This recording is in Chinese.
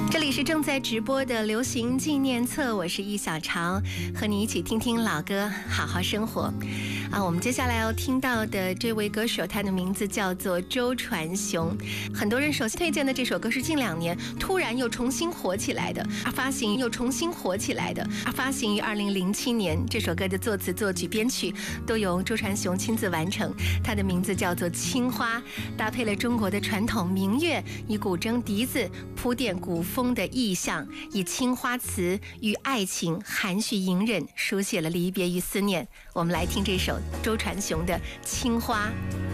这里是正在直播的流行纪念册，我是易小潮，和你一起听听老歌，好好生活。我们接下来要听到的这位歌手，他的名字叫做周传雄。很多人首先推荐的这首歌是近2年突然又重新火起来的，发行于2007年。这首歌的作词、作曲、编曲都由周传雄亲自完成。他的名字叫做《青花》，搭配了中国的传统民乐，以古筝、笛子铺垫古风的意象，以青花瓷与爱情含蓄隐忍，书写了离别与思念。我们来听这首周传雄的《青花》。